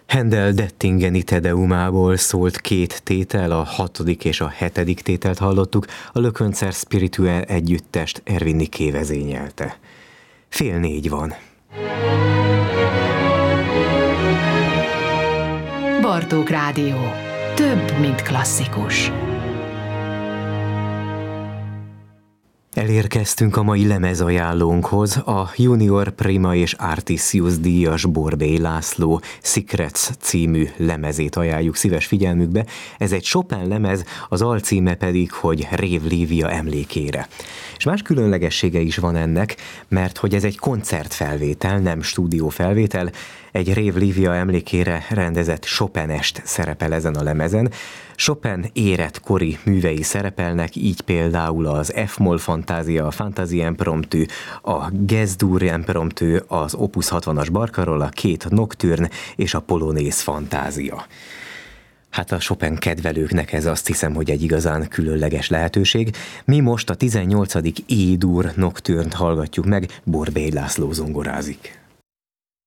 Händel Dettingeni Tedeumából szólt két tétel, a 6. és a 7. tételt hallottuk, a Le Concert Spirituel együttest Ervin Niké vezényelte. 3:30 van. Bartók Rádió. Több, mint klasszikus. Elérkeztünk a mai lemezajánlónkhoz, a Junior Prima és Artisius díjas Borbély László Secrets című lemezét ajánljuk szíves figyelmükbe. Ez egy Chopin lemez, az alcíme pedig, hogy Rév Lívia emlékére. És más különlegessége is van ennek, mert hogy ez egy koncertfelvétel, nem stúdiófelvétel, egy Rév Lívia emlékére rendezett Chopin-est szerepel ezen a lemezen. Chopin érettkori művei szerepelnek, így például az F-moll fantázia, a Fantasie Impromptu, a Gess-dur Impromptu, az Opus 60-as Barcarolle, a 2 Nocturne és a Polonaise fantázia. Hát a Chopin kedvelőknek ez azt hiszem, hogy egy igazán különleges lehetőség. Mi most a 18. E-dur Nocturne-t hallgatjuk meg, Borbély László zongorázik.